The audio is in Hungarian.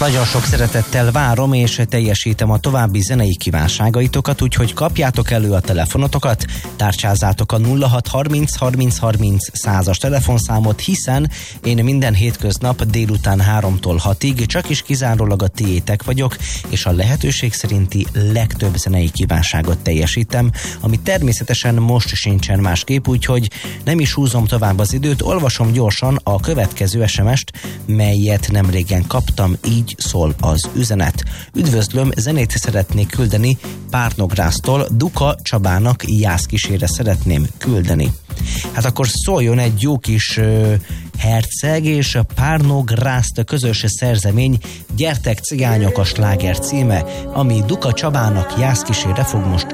Nagyon sok szeretettel várom és teljesítem a további zenei kívánságaitokat, úgyhogy kapjátok elő a telefonotokat, tárcsázátok a 0630 30 30 100-as telefonszámot, hiszen én minden hétköznap délután 3-tól 6-ig csak is kizárólag a tiétek vagyok, és a lehetőség szerinti legtöbb zenei kívánságot teljesítem, ami természetesen most sincsen másképp, úgyhogy nem is húzom tovább az időt, olvasom gyorsan a következő SMS-t, melyet nemrégen kaptam, így szól az üzenet. Üdvözlöm, zenét szeretnék küldeni Párnográsztól, Duka Csabának jászkisére szeretném küldeni. Hát akkor szóljon egy jó kis Herceg és Párnográszt közös szerzemény, Gyertek cigányok a sláger címe, ami Duka Csabának jászkisére fog most